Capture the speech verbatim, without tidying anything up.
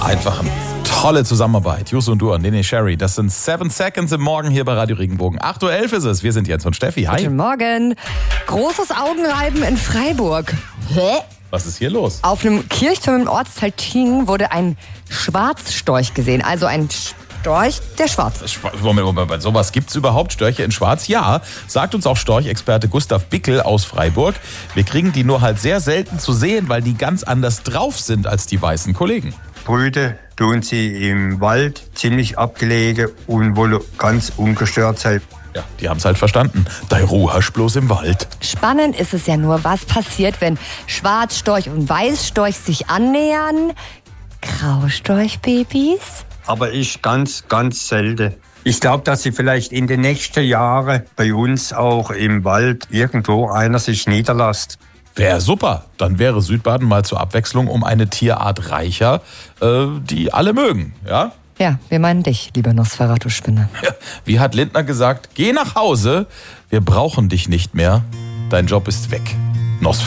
Einfach eine tolle Zusammenarbeit. Jus und du und Nene Sherry. Das sind Seven Seconds im Morgen hier bei Radio Regenbogen. acht Uhr elf ist es. Wir sind Jens und Steffi. Hi. Guten Morgen. Großes Augenreiben in Freiburg. Hä? Was ist hier los? Auf einem Kirchturm im Ortsteil Tiengen wurde ein Schwarzstorch gesehen. Also ein Storch, der schwarz ist. Moment, Moment, sowas gibt's überhaupt? Störche in Schwarz? Ja, sagt uns auch Storchexperte Gustav Bickel aus Freiburg. Wir kriegen die nur halt sehr selten zu sehen, weil die ganz anders drauf sind als die weißen Kollegen. Brüte tun sie im Wald, ziemlich abgelegen und wollen ganz ungestört sein. Ja, die haben's halt verstanden. Dei Ruhe hast bloß im Wald. Spannend ist es ja nur, was passiert, wenn Schwarzstorch und Weißstorch sich annähern. Graustorchbabys? Aber ich ganz, ganz selten. Ich glaube, dass sie vielleicht in den nächsten Jahren bei uns auch im Wald irgendwo einer sich niederlässt. Wäre super. Dann wäre Südbaden mal zur Abwechslung um eine Tierart reicher, äh, die alle mögen, ja? Ja, wir meinen dich, lieber Nosferatu-Spinne. Ja, wie hat Lindner gesagt, geh nach Hause, wir brauchen dich nicht mehr, dein Job ist weg. Nosferatu.